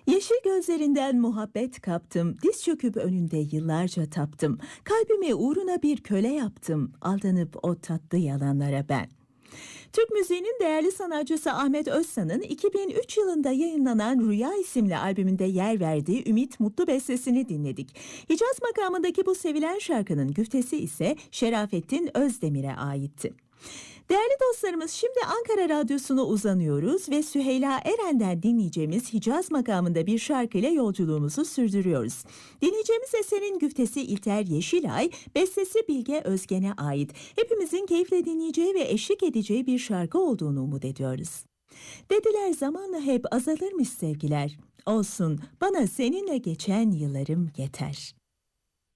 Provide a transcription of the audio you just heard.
Yeşil gözlerinden muhabbet kaptım, diz çöküp önünde yıllarca taptım. Kalbimi uğruna bir köle yaptım, aldanıp o tatlı yalanlara ben. Türk müziğinin değerli sanatçısı Ahmet Özsan'ın 2003 yılında yayınlanan Rüya isimli albümünde yer verdiği Ümit Mutlu bestesini dinledik. Hicaz makamındaki bu sevilen şarkının güftesi ise Şerafettin Özdemir'e aitti. Değerli dostlarımız, şimdi Ankara Radyosu'na uzanıyoruz ve Süheyla Eren'den dinleyeceğimiz Hicaz makamında bir şarkıyla yolculuğumuzu sürdürüyoruz. Dinleyeceğimiz eserin güftesi İlter Yeşilay, bestesi Bilge Özgen'e ait. Hepimizin keyifle dinleyeceği ve eşlik edeceği bir şarkı olduğunu umut ediyoruz. Dediler zamanla hep azalırmış sevgiler. Olsun, bana seninle geçen yıllarım yeter.